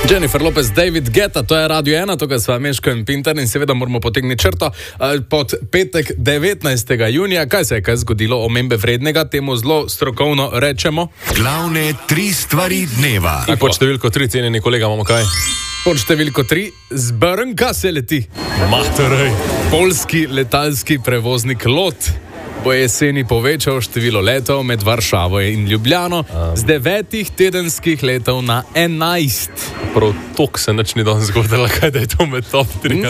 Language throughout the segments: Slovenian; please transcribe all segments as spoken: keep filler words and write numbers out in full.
Jennifer Lopez, David Guetta, to je Radio ena, tukaj sva Meško in Pintar in seveda moramo potegniti črto pod petek devetnajstega junija. Kaj se je kaj zgodilo omembe vrednega, temu zelo strokovno rečemo? Glavne tri stvari dneva. In pod številko tri, cenjeni kolega, imamo kaj? Pod številko tri, z Brnka se leti. Materej. Poljski letalski prevoznik LOT bo jeseni povečal število letov med Varšavo in Ljubljano um. z devetih tedenskih letov na enajst. Prav tok se nič ni danes zgodilo, kaj da je to med top tri.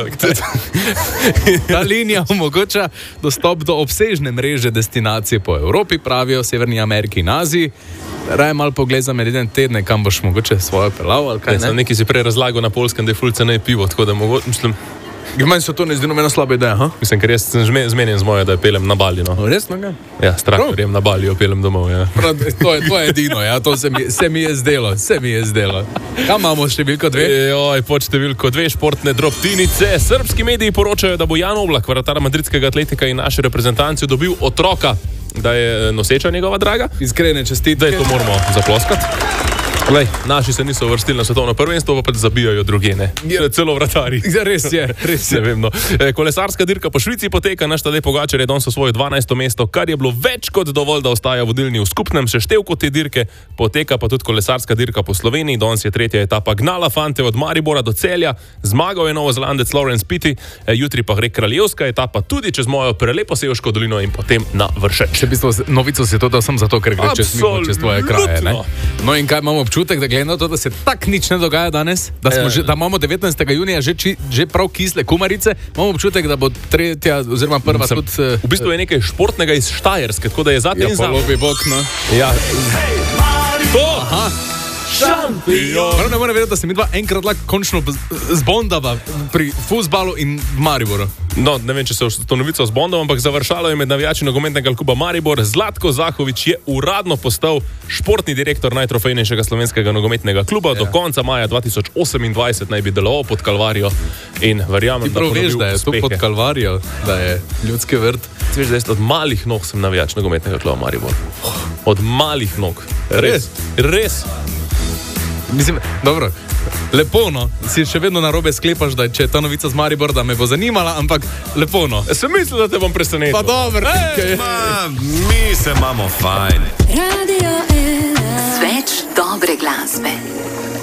Ta linija omogoča dostop do obsežne mreže destinacije po Evropi, pravijo Severni Ameriki in Aziji. Raj malo pogled za med eden tedne, kam boš mogoče svojo pelal, ali kaj ne? Nekaj si prej razlagal na Poljskem, da je ful ceneje pivo, tako da mogoče, mislim... Meni se to ne zdi nobena slaba ideja, ha? Mislim, ker jaz sem zmenjen z mojo, da je pelem na Bali, no. Resno ga? Ja, s traktorjem na Bali jo pelem domov, ja. Prav, to je, to je edino, ja, to se mi, se mi je zdelo, se mi je zdelo. Kam imamo številko dve? Joj, pod številko dve športne drobtinice. Srbski mediji poročajo, da bo Jan Oblak, vratar madridskega Atletika in naše reprezentanci, dobil otroka, da je noseča njegova draga. Iskrene čestitke. Zdaj to moramo zaploskati. Lej, naši se niso uvrstili na svetovno prvenstvo, pa pač zabijajo druge, ne? Ja. Celo vratari. Ja, res je, res je. Ne vem, no. Kolesarska dirka po Švici poteka, naš Tadej Pogačar je danes svoje dvanajsto mesto, kar je bilo več kot dovolj, da ostaja vodilni v skupnem seštevku te dirke. Poteka pa tudi kolesarska dirka po Sloveniji, danes je tretja etapa gnala fante od Maribora do Celja, zmagal je novozelandec Lawrence Pitty, jutri pa gre kraljevska etapa tudi čez mojo prelepo Sevško dolino in potem na Vršač. Še bistvo novico si to dal sem zato, ker gre čez, čez tvoje kraje, ne? No in kaj imamo občutek, da glede na to, da se tak nič ne dogaja danes, da, smo že, da imamo devetnajstega junija že, či, že prav kisle kumarice, imamo občutek, da bo tretja oziroma prva Sem, tudi... Uh, v bistvu je nekaj športnega iz Štajerske, tako da je za tem ja, za... lobi bok, no. Ja. To! Aha. Šampion! Prav ne moram vedeti, da se mi dva enkrat lahko končno zbondava pri fuzbalu in Mariboru. No, ne vem, če se to novico zbondal, ampak završalo je med navijači nogometnega kluba Maribor. Zlatko Zahovič je uradno postal športni direktor najtrofejnejšega slovenskega nogometnega kluba. Ja. Do konca maja dva tisoč osemindvajset naj bi deloval pod Kalvarijo in verjamem, da bo veš, da je to pod Kalvarijo, da je ljudski vrt. Ti veš, da jaz od malih nog sem navijač nogometnega kluba Maribor. Od malih nog. Res. Res. Mislim, dobro, lepo, no, si še vedno narobe sklepaš, da če je ta novica z Maribor, da me bo zanimala, ampak lepo, no. Sem mislil, da te bom presenetil. Pa dobro. Hey, ma, mi se imamo fajn. Radio ena. Več dobre glasbe.